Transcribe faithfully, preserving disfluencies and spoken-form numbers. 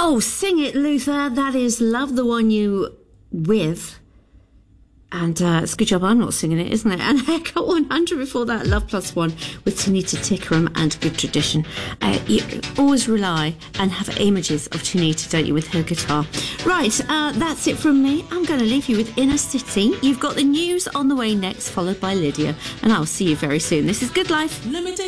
Oh, sing it, Luther. That is Love the One You With. And uh, it's a good job I'm not singing it, isn't it? And Haircut one hundred before that, Love Plus One with Tanita Tikaram and Good Tradition. Uh, you always rely and have images of Tanita, don't you, with her guitar. Right, uh, that's it from me. I'm going to leave you with Inner City. You've got the news on the way next, followed by Lydia. And I'll see you very soon. This is Good Life. Let me take